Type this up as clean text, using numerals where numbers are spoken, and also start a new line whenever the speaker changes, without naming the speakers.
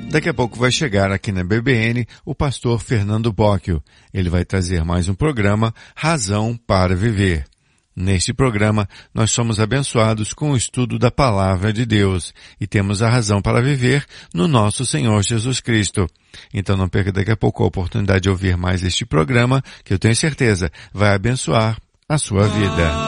Daqui a pouco vai chegar aqui na BBN o pastor Fernando Bocchio. Ele vai trazer mais um programa, Razão para Viver. Neste programa, nós somos abençoados com o estudo da Palavra de Deus e temos a razão para viver no nosso Senhor Jesus Cristo. Então não perca daqui a pouco a oportunidade de ouvir mais este programa, que eu tenho certeza vai abençoar a sua vida.